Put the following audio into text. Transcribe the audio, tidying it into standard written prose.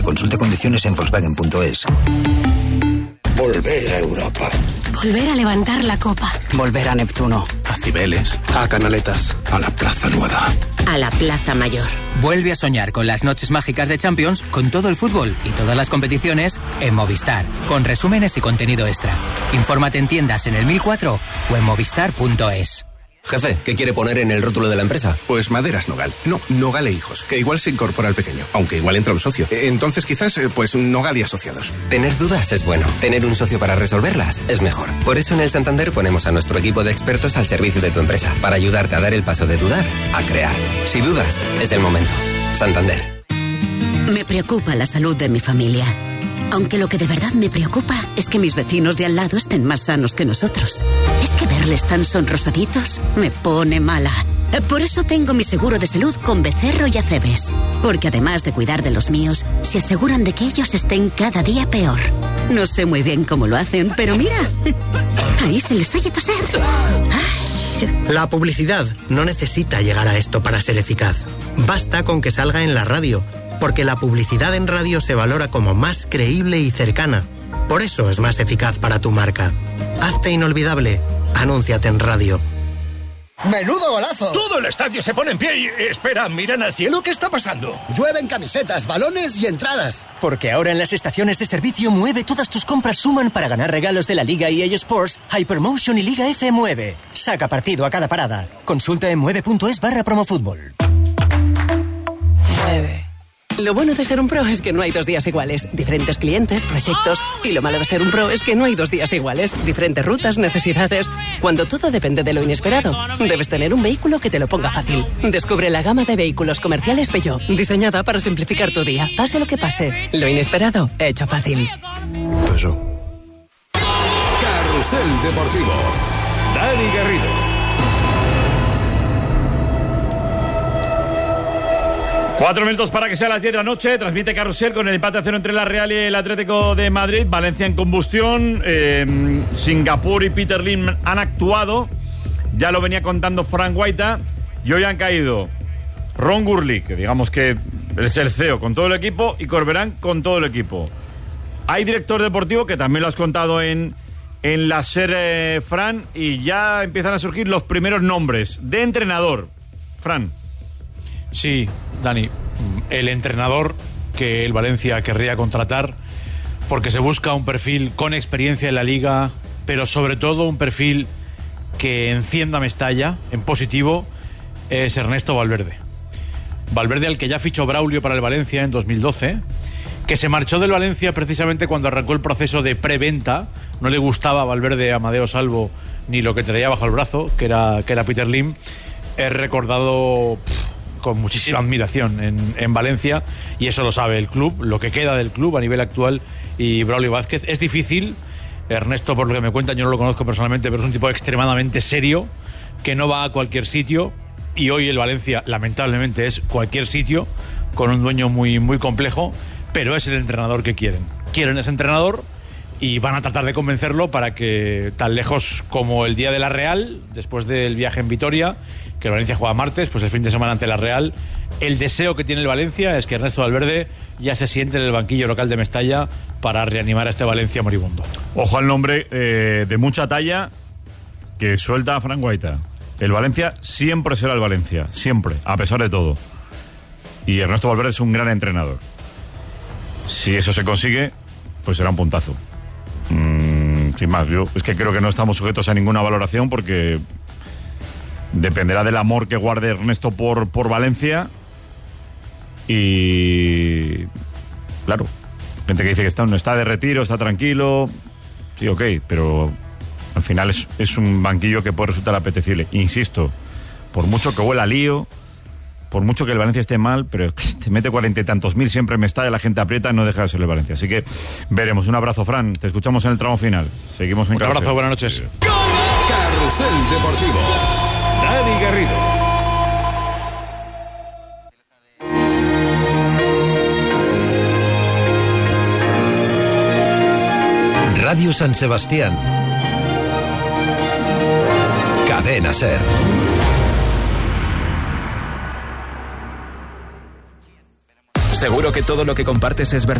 Consulte condiciones en Volkswagen.es. Volver a Europa. Volver a levantar la copa. Volver a Neptuno. A Cibeles. A Canaletas. A la Plaza Nueva. A la Plaza Mayor. Vuelve a soñar con las noches mágicas de Champions, con todo el fútbol y todas las competiciones en Movistar, con resúmenes y contenido extra. Infórmate en tiendas en el 1004 o en movistar.es. Jefe, ¿qué quiere poner en el rótulo de la empresa? Pues Maderas Nogal. No, Nogal e Hijos, que igual se incorpora al pequeño, aunque igual entra un socio. Entonces quizás, pues Nogal y Asociados. Tener dudas es bueno. Tener un socio para resolverlas es mejor. Por eso en el Santander ponemos a nuestro equipo de expertos al servicio de tu empresa, para ayudarte a dar el paso de dudar a crear. Si dudas, es el momento. Santander. Me preocupa la salud de mi familia. Aunque lo que de verdad me preocupa es que mis vecinos de al lado estén más sanos que nosotros. Es que verles tan sonrosaditos me pone mala. Por eso tengo mi seguro de salud con Becerro y Acebes. Porque además de cuidar de los míos, se aseguran de que ellos estén cada día peor. No sé muy bien cómo lo hacen, pero mira, ahí se les oye toser. La publicidad no necesita llegar a esto para ser eficaz. Basta con que salga en la radio, porque la publicidad en radio se valora como más creíble y cercana. Por eso es más eficaz para tu marca. Hazte inolvidable. Anúnciate en radio. ¡Menudo golazo! Todo el estadio se pone en pie y... Espera, miran al cielo, ¿qué está pasando? Llueven camisetas, balones y entradas. Porque ahora en las estaciones de servicio Mueve todas tus compras suman para ganar regalos de la Liga EA Sports, Hypermotion y Liga F Mueve. Saca partido a cada parada. Consulta en mueve.es/promofutbol. Mueve. Lo bueno de ser un pro es que no hay 2 días iguales. Diferentes clientes, proyectos. Y lo malo de ser un pro es que no hay 2 días iguales. Diferentes rutas, necesidades. Cuando todo depende de lo inesperado, debes tener un vehículo que te lo ponga fácil. Descubre la gama de vehículos comerciales Peugeot, diseñada para simplificar tu día. Pase lo que pase, lo inesperado, hecho fácil. Eso. Carrusel Deportivo. Dani Garrido. 4 minutos para que sea las 10 de la noche. Transmite Carrusel con el empate a 0 entre la Real y el Atlético de Madrid. Valencia en combustión. Singapur y Peter Lim han actuado. Ya lo venía contando Frank Guaita. Y hoy han caído Ron Gurley, que digamos que es el CEO con todo el equipo, y Corberán con todo el equipo. Hay director deportivo, que también lo has contado en la SER, Fran, y ya empiezan a surgir los primeros nombres de entrenador. Fran. Sí, Dani, el entrenador que el Valencia querría contratar, porque se busca un perfil con experiencia en la Liga, pero sobre todo un perfil que encienda Mestalla en positivo, es Ernesto Valverde. Valverde, al que ya fichó Braulio para el Valencia en 2012, que se marchó del Valencia precisamente cuando arrancó el proceso de preventa. No le gustaba a Valverde, a Amadeo Salvo, ni lo que traía bajo el brazo, que era Peter Lim. Es recordado con muchísima admiración en Valencia, y eso lo sabe el club, lo que queda del club a nivel actual, y Braulio Vázquez. Es difícil. Ernesto, por lo que me cuentan, yo no lo conozco personalmente, pero es un tipo extremadamente serio, que no va a cualquier sitio, y hoy el Valencia lamentablemente es cualquier sitio, con un dueño muy, muy complejo, pero es el entrenador que quieren ese entrenador, y van a tratar de convencerlo para que, tan lejos como el día de la Real, después del viaje en Vitoria, que el Valencia juega martes, pues el fin de semana ante la Real, el deseo que tiene el Valencia es que Ernesto Valverde ya se siente en el banquillo local de Mestalla para reanimar a este Valencia moribundo. Ojo al nombre de mucha talla que suelta a Frank Guaita. El Valencia siempre será el Valencia, siempre, a pesar de todo. Y Ernesto Valverde es un gran entrenador. Si eso se consigue, pues será un puntazo. Sin más, yo es que creo que no estamos sujetos a ninguna valoración, porque dependerá del amor que guarde Ernesto por Valencia. Y claro, gente que dice que no está de retiro, está tranquilo. Sí, ok, pero al final es un banquillo que puede resultar apetecible. Insisto, por mucho que huela a lío, por mucho que el Valencia esté mal, pero te mete 40 y tantos mil siempre en Mestalla, la gente aprieta, no deja de ser el Valencia. Así que veremos. Un abrazo, Fran. Te escuchamos en el tramo final. Seguimos en Carrusel. Un abrazo, buenas noches. Carrusel Deportivo. Dani Garrido. Radio San Sebastián. Cadena SER. ¿Seguro que todo lo que compartes es verdad?